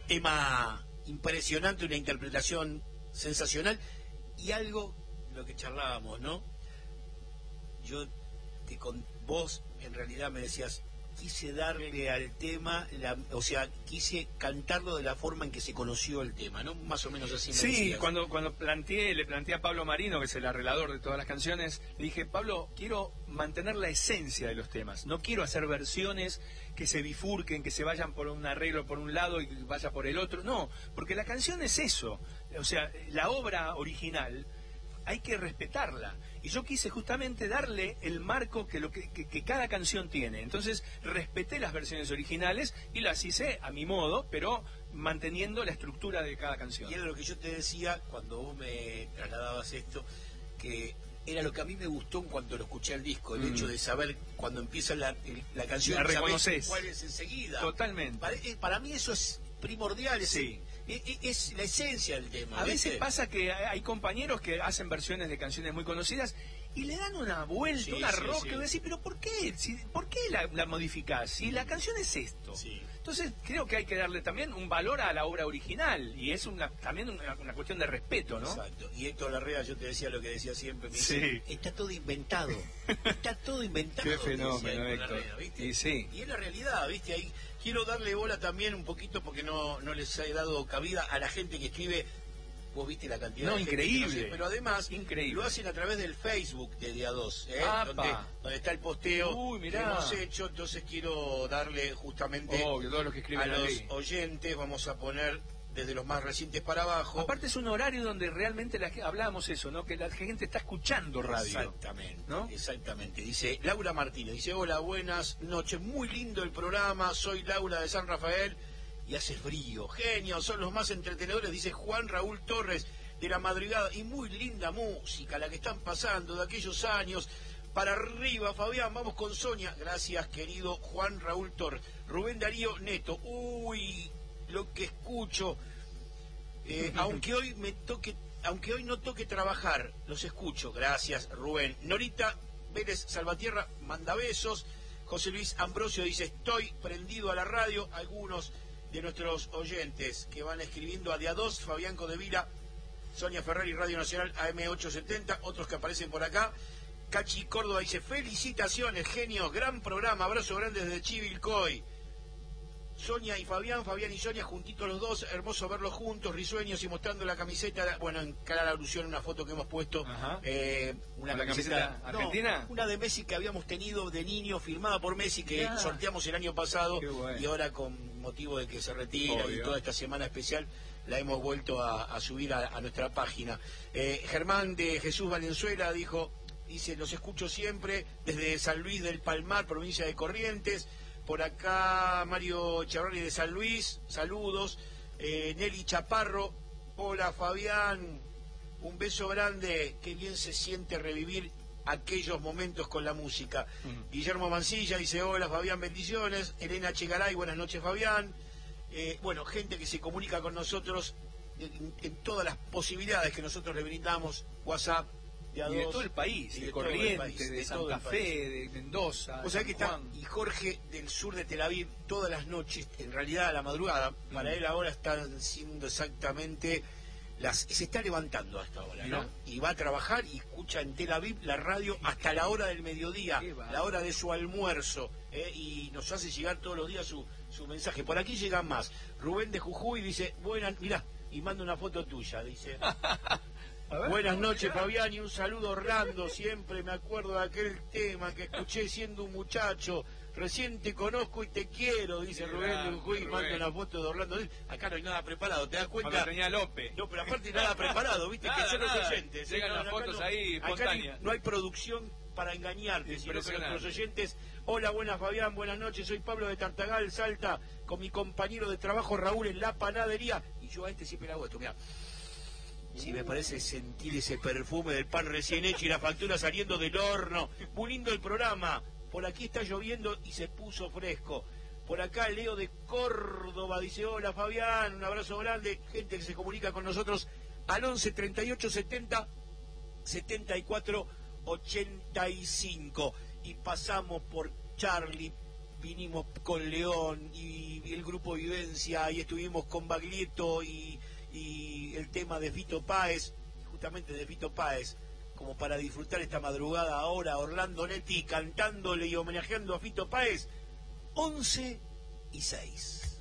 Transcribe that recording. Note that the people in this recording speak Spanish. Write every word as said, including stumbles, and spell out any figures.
tema impresionante, una interpretación sensacional y algo, lo que charlábamos, ¿no? Yo, te, con vos, en realidad me decías, quise darle al tema, la, o sea, quise cantarlo de la forma en que se conoció el tema, ¿no? Más o menos así me Sí, decías. cuando, cuando planteé, le planteé a Pablo Marino, que es el arreglador de todas las canciones, le dije, Pablo, quiero mantener la esencia de los temas, no quiero hacer versiones que se bifurquen, que se vayan por un arreglo por un lado y vaya por el otro, no, porque la canción es eso, o sea, la obra original hay que respetarla. Y yo quise justamente darle el marco que, lo que, que, que cada canción tiene. Entonces respeté las versiones originales y las hice a mi modo, pero manteniendo la estructura de cada canción. Y era lo que yo te decía cuando vos me trasladabas esto, que era lo que a mí me gustó en cuanto lo escuché al disco, el mm. hecho de saber cuando empieza la, la canción, la reconoces cuál es enseguida. Totalmente. Para, para mí eso es primordial, es, sí. es, es la esencia del tema. A ¿viste? veces pasa que hay compañeros que hacen versiones de canciones muy conocidas y le dan una vuelta, sí, una sí, rosca, sí. y decís, pero ¿por qué? Si, ¿Por qué la, la modificás? Si la canción es esto. Sí. Entonces creo que hay que darle también un valor a la obra original y es una, también una, una cuestión de respeto, ¿no? Exacto. Y Héctor Larrea, yo te decía lo que decía siempre, me sí. dice, está todo inventado, está todo inventado. Qué fenómeno, Héctor. Larrea, ¿viste? Y, sí. y es la realidad, ¿viste? Ahí quiero darle bola también un poquito porque no, no les he dado cabida a la gente que escribe. Vos viste la cantidad no, de increíble. gente que no sé, pero además increíble. lo hacen a través del Facebook de Día dos, ¿eh? donde, donde está el posteo Uy, que hemos hecho. Entonces quiero darle justamente oh, todos los que escriben a los ahí. oyentes, vamos a poner desde los más recientes para abajo. Aparte es un horario donde realmente la, hablábamos eso, ¿no? Que la gente está escuchando radio. Exactamente, ¿no? Exactamente. Dice Laura Martínez, dice, hola, buenas noches, muy lindo el programa, soy Laura de San Rafael y hace frío, genio, son los más entretenedores, dice Juan Raúl Torres de la madrugada, y muy linda música la que están pasando de aquellos años. Para arriba, Fabián, vamos con Sonia. Gracias, querido Juan Raúl Torres. Rubén Darío Neto, uy, lo que escucho, eh, aunque hoy me toque, aunque hoy no toque trabajar, los escucho. Gracias, Rubén. Norita Vélez Salvatierra manda besos. José Luis Ambrosio dice, estoy prendido a la radio. Algunos de nuestros oyentes que van escribiendo a Día dos, Fabián Codevila, Sonia Ferrari, Radio Nacional A M ochocientos setenta, otros que aparecen por acá. Cachi Córdoba dice, felicitaciones, genios, gran programa, abrazo grande desde Chivilcoy. Sonia y Fabián, Fabián y Sonia juntitos los dos, hermoso verlos juntos, risueños y mostrando la camiseta, bueno, en clara alusión a una foto que hemos puesto, eh, una ¿La camiseta, camiseta argentina? No, una de Messi que habíamos tenido de niño, firmada por Messi, que yeah. sorteamos el año pasado, bueno. y ahora con motivo de que se retira Obvio. y toda esta semana especial, la hemos vuelto a, a subir a, a nuestra página. Eh, Germán de Jesús Valenzuela dijo, dice, los escucho siempre desde San Luis del Palmar, provincia de Corrientes. Por acá Mario Chavarri de San Luis, saludos. eh, Nelly Chaparro, hola Fabián, un beso grande, qué bien se siente revivir aquellos momentos con la música. Uh-huh. Guillermo Mancilla dice, hola Fabián, bendiciones. Elena Chegaray, buenas noches Fabián. Eh, bueno, gente que se comunica con nosotros en, en todas las posibilidades que nosotros le brindamos, WhatsApp, y de todo el país, de, de Corrientes, de, de Santa Fe, de Mendoza. O sea que está, y Jorge del sur de Tel Aviv, todas las noches, en realidad a la madrugada, mm. para él ahora están siendo exactamente las, se está levantando a esta hora, ¿no? Y va a trabajar y escucha en Tel Aviv la radio hasta la hora del mediodía, la hora de su almuerzo, ¿eh? Y nos hace llegar todos los días su, su mensaje. Por aquí llegan más. Rubén de Jujuy dice, buenas, mirá, y manda una foto tuya, dice. Ver, buenas noches Fabián y un saludo Orlando, siempre me acuerdo de aquel tema que escuché siendo un muchacho, recién te conozco y te quiero, dice sí, Rubén de Jujuy, manda una foto de Orlando. Acá no hay nada preparado, ¿te das cuenta? Tenía López. No, pero aparte nada preparado, viste, nada, que son los oyentes. Llegan las fotos no, ahí espontáneas. Acá no hay producción para engañarte, sino que nuestros oyentes, hola, buenas Fabián, buenas noches, soy Pablo de Tartagal, Salta, con mi compañero de trabajo Raúl en la panadería, y yo a este siempre le hago esto, mirá. Sí, me parece sentir ese perfume del pan recién hecho y la factura saliendo del horno. Muy lindo el programa. Por aquí está lloviendo y se puso fresco. Por acá Leo de Córdoba dice, hola Fabián, un abrazo grande. Gente que se comunica con nosotros al once treinta y ocho setenta setenta y cuatro ochenta y cinco. Y pasamos por Charlie vinimos con León y el grupo Vivencia y estuvimos con Baglietto y, y el tema de Fito Páez, justamente de Fito Páez, como para disfrutar esta madrugada ahora, Orlando Netti cantándole y homenajeando a Fito Páez, once y seis.